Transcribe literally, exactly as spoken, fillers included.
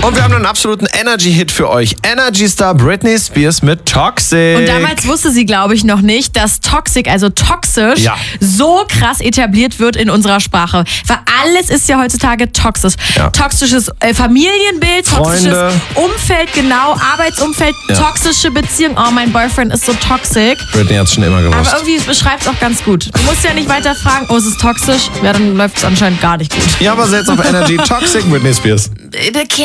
Und wir haben einen absoluten Energy-Hit für euch. Energy-Star Britney Spears mit Toxic. Und damals wusste sie, glaube ich, noch nicht, dass Toxic, also toxisch, Ja. so krass etabliert wird in unserer Sprache. Weil alles ist ja heutzutage toxisch. Ja. Toxisches äh, Familienbild, toxisches Freunde. Umfeld, genau, Arbeitsumfeld, Ja. toxische Beziehung. Oh, mein Boyfriend ist so toxic. Britney hat es schon immer gewusst. Aber irgendwie beschreibt es auch ganz gut. Du musst ja nicht weiter fragen, oh, ist es toxisch? Ja, dann läuft es anscheinend gar nicht gut. Ja, aber jetzt auf Energy Toxic Britney Spears. Äh,